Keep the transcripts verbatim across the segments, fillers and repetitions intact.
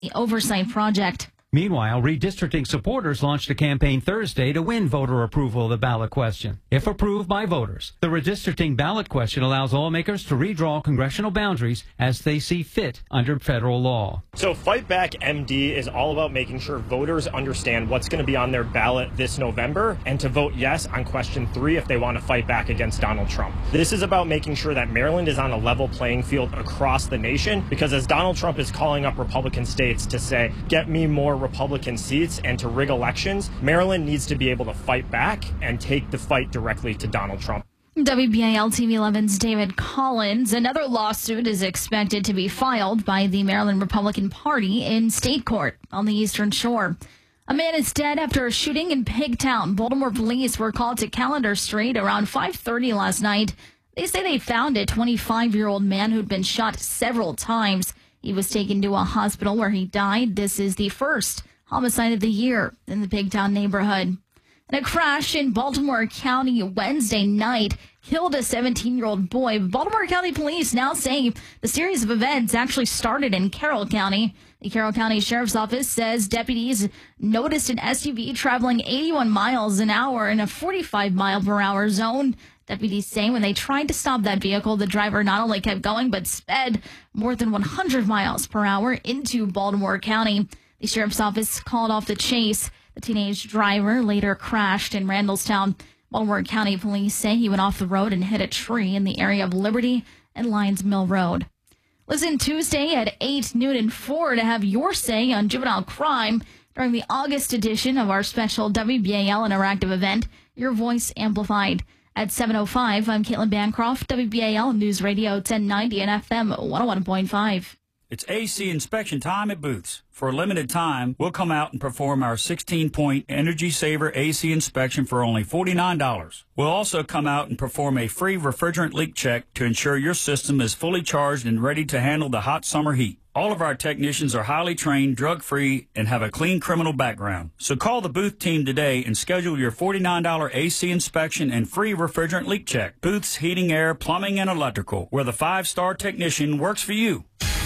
the Oversight Project. Meanwhile, redistricting supporters launched a campaign Thursday to win voter approval of the ballot question. If approved by voters, the redistricting ballot question allows lawmakers to redraw congressional boundaries as they see fit under federal law. So Fight Back M D is all about making sure voters understand what's going to be on their ballot this November and to vote yes on question three if they want to fight back against Donald Trump. This is about making sure that Maryland is on a level playing field across the nation, because as Donald Trump is calling up Republican states to say, get me more Republican seats and to rig elections, Maryland needs to be able to fight back and take the fight directly to Donald Trump. W B A L T V eleven's David Collins. Another lawsuit is expected to be filed by the Maryland Republican Party in state court on the Eastern Shore. A man is dead after a shooting in Pigtown. Baltimore police were called to Callender Street around five thirty last night. They say they found a twenty-five-year-old man who'd been shot several times. He was taken to a hospital where he died. This is the first homicide of the year in the Pigtown neighborhood. And a crash in Baltimore County Wednesday night killed a seventeen-year-old boy. Baltimore County Police now say the series of events actually started in Carroll County. The Carroll County Sheriff's Office says deputies noticed an S U V traveling eighty-one miles an hour in a forty-five mile per hour zone. Deputies say when they tried to stop that vehicle, the driver not only kept going, but sped more than one hundred miles per hour into Baltimore County. The Sheriff's Office called off the chase. The teenage driver later crashed in Randallstown. Baltimore County Police say he went off the road and hit a tree in the area of Liberty and Lyons Mill Road. Listen Tuesday at eight, noon, and four to have your say on juvenile crime during the August edition of our special W B A L Interactive event, Your Voice Amplified. At seven oh five, I'm Caitlin Bancroft, W B A L News Radio ten ninety and F M one oh one point five. It's A C inspection time at Booth's. For a limited time, we'll come out and perform our sixteen-point Energy Saver A C inspection for only forty-nine dollars. We'll also come out and perform a free refrigerant leak check to ensure your system is fully charged and ready to handle the hot summer heat. All of our technicians are highly trained, drug-free, and have a clean criminal background. So call the Booth team today and schedule your forty-nine dollar A C inspection and free refrigerant leak check. Booth's Heating, Air, Plumbing, and Electrical, where the five-star technician works for you.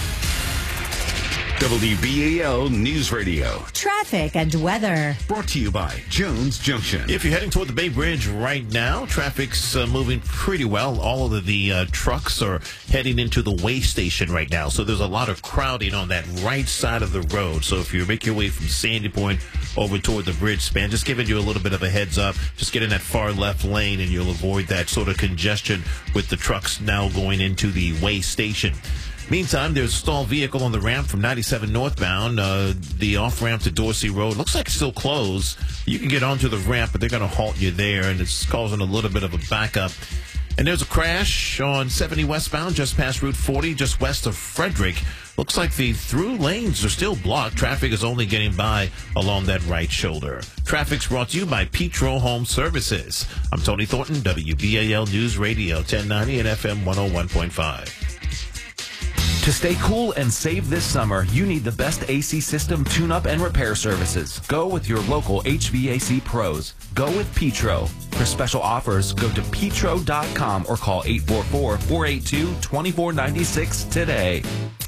W B A L News Radio. Traffic and weather. Brought to you by Jones Junction. If you're heading toward the Bay Bridge right now, traffic's uh, moving pretty well. All of the uh, trucks are heading into the way station right now. So there's a lot of crowding on that right side of the road. So if you make your way from Sandy Point over toward the bridge span, just giving you a little bit of a heads up. Just get in that far left lane and you'll avoid that sort of congestion with the trucks now going into the way station. Meantime, there's a stalled vehicle on the ramp from ninety-seven northbound. Uh, the off-ramp to Dorsey Road looks like it's still closed. You can get onto the ramp, but they're going to halt you there, and it's causing a little bit of a backup. And there's a crash on seventy westbound, just past Route forty, just west of Frederick. Looks like the through lanes are still blocked. Traffic is only getting by along that right shoulder. Traffic's brought to you by Petro Home Services. I'm Tony Thornton, W B A L News Radio, ten ninety and F M one oh one point five. To stay cool and save this summer, you need the best A C system tune-up and repair services. Go with your local H V A C pros. Go with Petro. For special offers, go to petro dot com or call eight four four, four eight two, two four nine six today.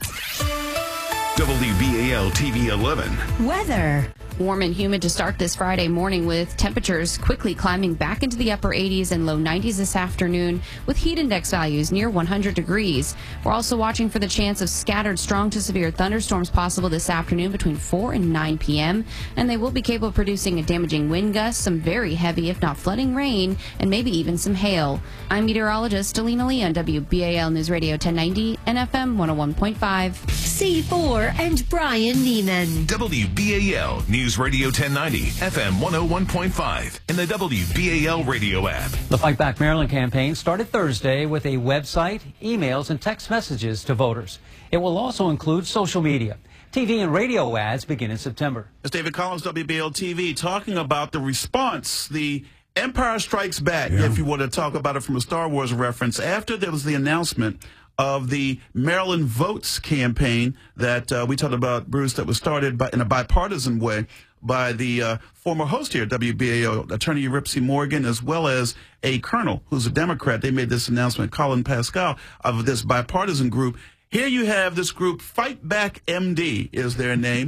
W B A L T V eleven. Weather. Warm and humid to start this Friday morning, with temperatures quickly climbing back into the upper eighties and low nineties this afternoon, with heat index values near one hundred degrees. We're also watching for the chance of scattered strong to severe thunderstorms possible this afternoon between four and nine p.m., and they will be capable of producing a damaging wind gust, some very heavy, if not flooding rain, and maybe even some hail. I'm meteorologist Alina Lee on W B A L News Radio ten ninety and F M one oh one point five. C four and Brian Neiman. W B A L News Radio ten ninety, F M one oh one point five, and the W B A L radio app. The Fight Back Maryland campaign started Thursday with a website, emails, and text messages to voters. It will also include social media. T V and radio ads begin in September. It's David Collins, W B A L T V, talking about the response, the Empire Strikes Back, yeah. if you want to talk about it from a Star Wars reference, after there was the announcement of the Maryland Votes campaign that uh, we talked about, Bruce, that was started by, in a bipartisan way by the uh, former host here at W B A L, Attorney Ripsy Morgan, as well as a colonel who's a Democrat. They made this announcement, Colin Pascal, of this bipartisan group. Here you have this group, Fight Back M D is their name.